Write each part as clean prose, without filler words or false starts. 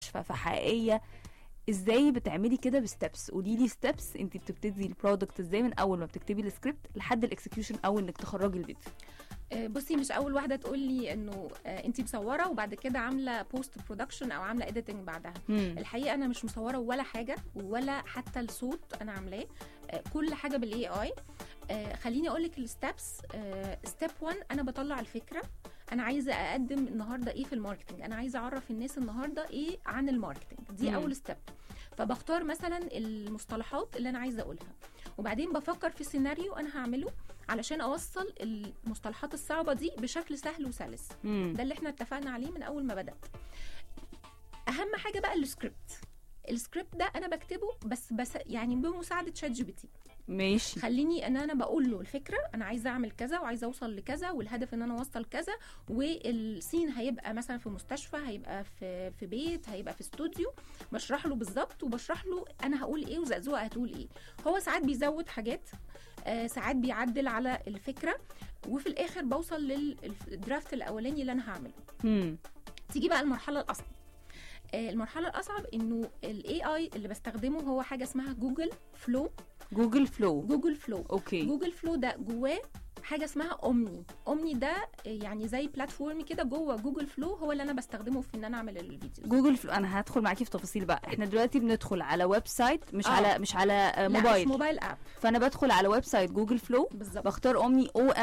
مستشفى، في حقيقيه. ازاي بتعملي كده بستبس؟ قولي لي ستبس انت بتبتدي البرودكت ازاي من اول ما بتكتبي السكريبت لحد الاكسكيوشن او انك تخرجي الفيديو. بصي، مش اول واحده تقول لي انه انت مصوره وبعد كده عامله بوست برودكشن او عامله اديتنج بعدها. الحقيقه انا مش مصوره ولا حاجه، ولا حتى الصوت انا عاملاه، كل حاجه بالاي اي. خليني اقول لك الستبس. ستيب 1 انا بطلع الفكره، انا عايزه اقدم النهارده ايه في الماركتنج، انا عايزه اعرف الناس النهارده ايه عن الماركتنج، دي اول ستيب. فبختار مثلا المصطلحات اللي انا عايزه اقولها، وبعدين بفكر في سيناريو انا هعمله علشان اوصل المصطلحات الصعبه دي بشكل سهل وسلس. ده اللي احنا اتفقنا عليه من اول ما بدات. اهم حاجه بقى السكريبت ده انا بكتبه بس يعني بمساعده شات جي بي تي. ماشي. خليني ان انا بقول له الفكره، انا عايزه اعمل كذا وعايزه اوصل لكذا، والهدف ان انا اوصل كذا، والسين هيبقى مثلا في مستشفى، هيبقى في بيت، هيبقى في استوديو. بشرح له بالظبط، وبشرح له انا هقول ايه وزقزوقه هتقول ايه. هو ساعات بيزود حاجات، ساعات بيعدل على الفكره، وفي الاخر بوصل للدرافت الاولاني اللي انا هعمله. تيجي بقى المرحله الاصعب. المرحله الاصعب انه الاي اي اللي بستخدمه هو حاجه اسمها جوجل فلو. اوكي. جوجل فلو ده جواه حاجه اسمها اومني ده يعني زي بلاتفورم كده جوه جوجل فلو، هو اللي انا بستخدمه في ان انا اعمل الفيديو. جوجل فلو انا هدخل معاكي في تفاصيل بقى. احنا دلوقتي بندخل على ويب سايت، مش على موبايل. مش موبايل اب. فانا بدخل على ويب سايت جوجل فلو بالظبط. بختار اومني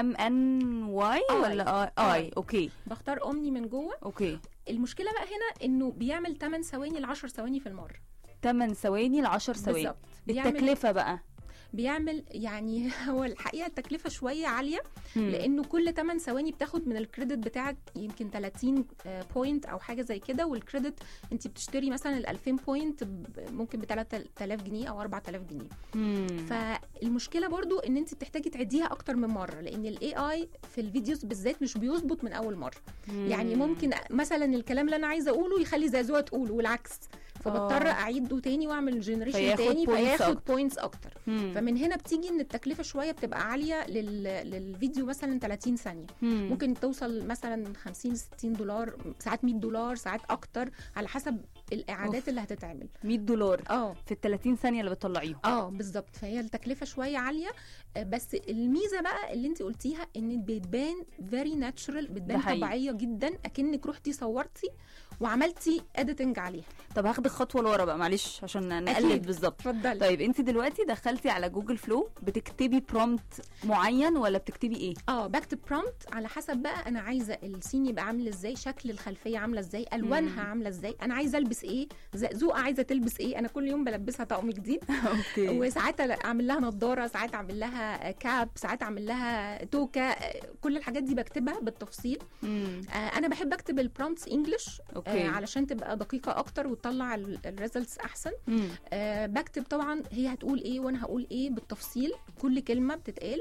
OMNY ولا اي. اوكي. بختار اومني من جوه. اوكي. المشكله بقى هنا انه بيعمل 8 ثواني ل 10 ثواني في المره. 8 ثواني ل 10 ثواني بالظبط. التكلفه بقى بيعمل يعني هو الحقيقه التكلفه شويه عاليه، لانه كل 8 ثواني بتاخد من الكريدت بتاعك يمكن 30 بوينت او حاجه زي كده، والكريدت انت بتشتري مثلا ال 2000 بوينت ممكن ب 3000 جنيه او 4000 جنيه. فالمشكله برضو ان انت بتحتاجي تعديها اكتر من مره، لان الاي اي في الفيديوز بالذات مش بيظبط من اول مره. يعني ممكن مثلا الكلام اللي انا عايزه اقوله يخلي زازوه تقوله والعكس، فبضطر اعيده تاني واعمل جنريشن تاني فياخد بوينتس اكتر. فمن هنا بتيجي ان التكلفه شويه بتبقى عاليه للفيديو مثلا 30 ثانيه. ممكن توصل مثلا 50 60 دولار، ساعات 100 دولار، ساعات اكتر على حسب الاعادات اللي هتتعمل. $100 في ال 30 ثانيه اللي بتطلعيهم. بالظبط. فهي التكلفه شويه عاليه، بس الميزه بقى اللي انت قلتيها ان بتبان فيري ناتشرال، بتبان طبيعيه جدا، اكنك رحتي صورتي وعملتي اديتنج عليها. طب هاخدك خطوه لورا بقى معلش عشان نقلد بالظبط. اتفضلي. طيب انت دلوقتي دخلتي على جوجل فلو، بتكتبي برومبت معين ولا بتكتبي ايه؟ بكتب برومبت على حسب بقى انا عايزه السين يبقى عامل ازاي، شكل الخلفيه عامله ازاي، الوانها عامله ازاي، انا عايزه البس ايه، زقزوقه عايزه تلبس ايه. انا كل يوم بلبسها طقم جديد. اوكي. وساعات اعمل لها نظاره، ساعات اعمل لها كاب، ساعات اعمل لها توكه. كل الحاجات دي بكتبها بالتفصيل. انا بحب اكتب البرومبتس انجلش علشان تبقى دقيقه اكتر وتطلع الريزلتس احسن. بكتب طبعا هي هتقول ايه وانا هقول ايه بالتفصيل، كل كلمه بتتقال.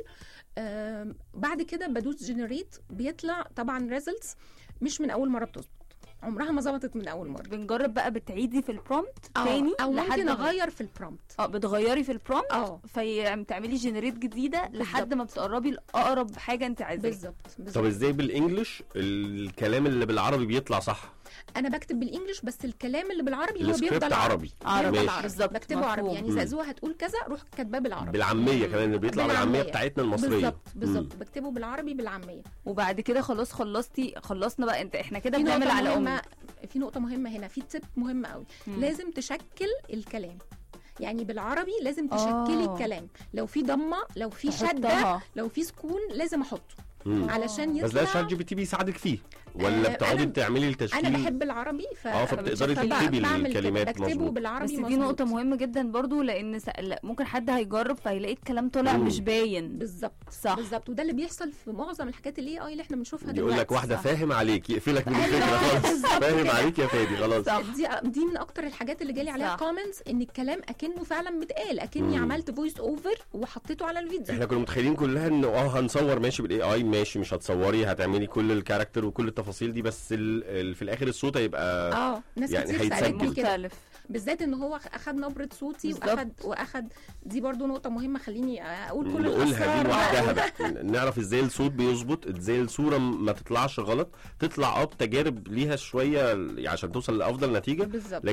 بعد كده بدوس جنريت، بيطلع طبعا ريزلتس مش من اول مره بتظبط، عمرها ما ظبطت من اول مره. بنجرب بقى بتعيدي في البرومبت تاني او ممكن اغير في البرومبت. بتغيري في البرومبت فتعملي جنريت جديده لحد ما بتقربي لاقرب حاجه انت عايزاها. بالظبط. طب ازاي بالانجلش الكلام اللي بالعربي بيطلع صح؟ انا بكتب بالانجلش بس الكلام اللي بالعربي هو بيفضل عربي. بالظبط. بكتبه عربي، يعني زقزوقه هتقول كذا روح كاتباه بالعربي، بالعاميه كمان اللي بيطلع بالعاميه بتاعتنا المصريه. بالظبط. بكتبه بالعربي بالعاميه. وبعد كده خلاص خلصنا بقى. احنا كده بنعمل على في نقطه مهمه هنا، في تip مهمه قوي. لازم تشكل الكلام، يعني بالعربي لازم تشكلي الكلام. لو في ضمه، لو في شده، لو في سكون لازم احطه علشان يطلع. بس ده شات جي بي تي بيساعدك فيه ولا بتقعدي تعملي التشكيل؟ انا بحب العربي فبتقدري تكتبي الكلمات بكتبه بالعربي. بس دي نقطه مهمه جدا برضو، لان ممكن حد هيجرب فهيلاقي الكلام طالع مش باين. بالظبط. صح. بالظبط. وده اللي بيحصل في معظم الحاجات الاي اي اللي احنا بنشوفها دلوقتي. يقول لك واحده فاهم عليك يقفلك من الفكره خالص. فاهم عليك يا فادي خلاص. دي من اكتر الحاجات اللي جالي عليها كومنتس، ان الكلام اكنه فعلا متقال، اكني عملت فويس اوفر وحطيته على الفيديو. احنا كنا متخيلين كلها انه هنصور ماشي بالاي اي، ماشي مش هتصوري هتعملي كل الكاركتر وكل التفاصيل دي، بس في الاخر الصوت هيبقى ناس يعني كتير سألتني مختلف، بالذات ان هو اخد نبره صوتي واخد دي برضو نقطه مهمه. خليني اقول كل الاسرار دي لوحدها بقى. نعرف ازاي الصوت بيظبط، ازاي الصوره ما تطلعش غلط، تطلع بتجارب ليها شويه عشان توصل لافضل نتيجه. بالظبط.